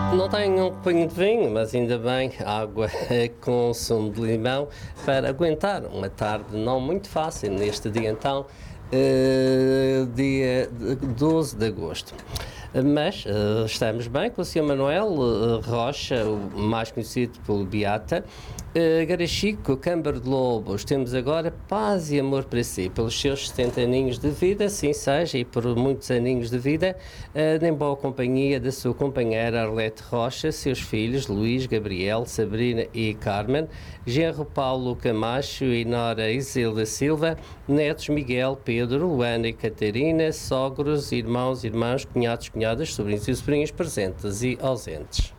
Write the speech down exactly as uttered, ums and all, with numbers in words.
Não tenho um copinho de vinho, mas ainda bem, água com sumo de limão para aguentar uma tarde não muito fácil neste dia então, eh, dia doze de agosto. Mas uh, estamos bem com o senhor Manuel uh, Rocha, o mais conhecido pelo Beata. Uh, Garachico, Câmara de Lobos, temos agora paz e amor para si, pelos seus setenta aninhos de vida, assim seja, e por muitos aninhos de vida, uh, em boa companhia da sua companheira Arlete Rocha, seus filhos Luís, Gabriel, Sabrina e Carmen, genro Paulo Camacho e nora Isilda Silva, netos Miguel, Pedro, Luana e Catarina, sogros, irmãos, irmãs, cunhados, cunhadas, sobrinhos e sobrinhas presentes e ausentes.